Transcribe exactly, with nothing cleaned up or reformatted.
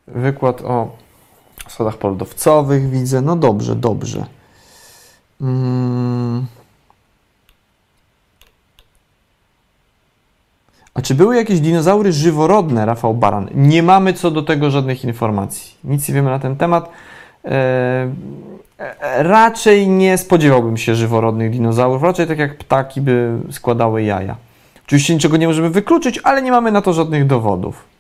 Wykład o schodach polodowcowych widzę. No dobrze, dobrze. Hmm. A czy były jakieś dinozaury żyworodne, Rafał Baran? Nie mamy co do tego żadnych informacji. Nic nie wiemy na ten temat. Eee, raczej nie spodziewałbym się żyworodnych dinozaurów. Raczej tak jak ptaki by składały jaja. Oczywiście niczego nie możemy wykluczyć, ale nie mamy na to żadnych dowodów.